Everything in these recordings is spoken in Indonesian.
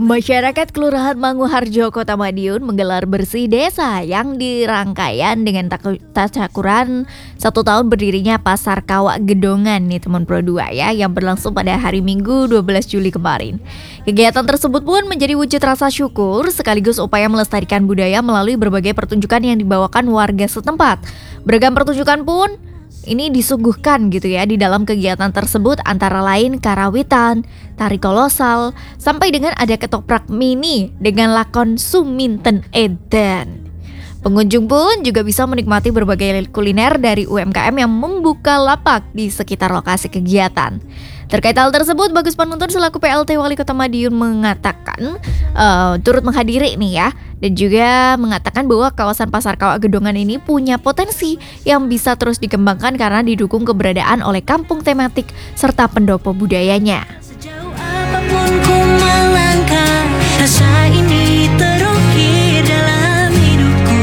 Masyarakat Kelurahan Manguharjo, Kota Madiun menggelar bersih desa yang dirangkaian dengan tasyakuran 1 tahun berdirinya Pasar Kawak Gedongan nih teman Pro 2 ya, yang berlangsung pada hari Minggu 12 Juli kemarin. Kegiatan tersebut pun menjadi wujud rasa syukur sekaligus upaya melestarikan budaya melalui berbagai pertunjukan yang dibawakan warga setempat. Beragam pertunjukan pun ini disuguhkan gitu ya di dalam kegiatan tersebut, antara lain karawitan, tari kolosal, sampai dengan ada ketoprak mini dengan lakon Suminten Eden. Pengunjung pun juga bisa menikmati berbagai kuliner dari UMKM yang membuka lapak di sekitar lokasi kegiatan. Terkait hal tersebut, Bagus Panuntun selaku PLT Wali Kota Madiun mengatakan turut menghadiri nih ya, dan juga mengatakan bahwa kawasan Pasar Kawak Gedongan ini punya potensi yang bisa terus dikembangkan karena didukung keberadaan oleh kampung tematik serta pendopo budayanya. Sejauh apapun ku melangkah, rasa ini terukir dalam hidupku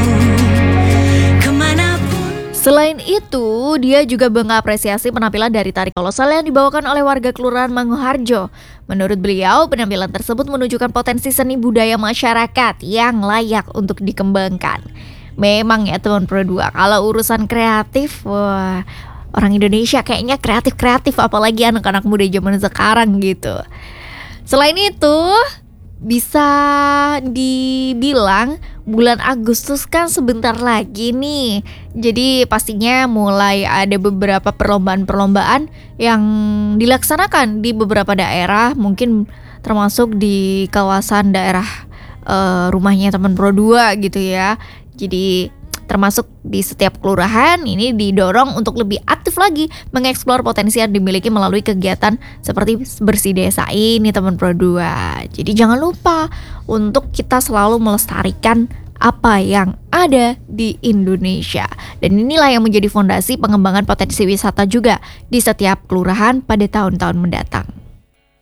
kemanapun. Selain itu, dia juga mengapresiasi penampilan dari tari kolosal yang dibawakan oleh warga Kelurahan Manguharjo. Menurut beliau, penampilan tersebut menunjukkan potensi seni budaya masyarakat yang layak untuk dikembangkan. Memang ya teman Pro 2, kalau urusan kreatif, wah, orang Indonesia kayaknya kreatif, apalagi anak-anak muda zaman sekarang gitu. Selain itu, bisa dibilang bulan Agustus kan sebentar lagi nih. Jadi pastinya mulai ada beberapa perlombaan-perlombaan yang dilaksanakan di beberapa daerah, mungkin termasuk di kawasan daerah rumahnya teman Pro 2 gitu ya. Jadi termasuk di setiap kelurahan ini didorong untuk lebih aktif lagi mengeksplor potensi yang dimiliki melalui kegiatan seperti bersih desa ini teman Pro 2. Jadi jangan lupa untuk kita selalu melestarikan apa yang ada di Indonesia. Dan inilah yang menjadi fondasi pengembangan potensi wisata juga di setiap kelurahan pada tahun-tahun mendatang.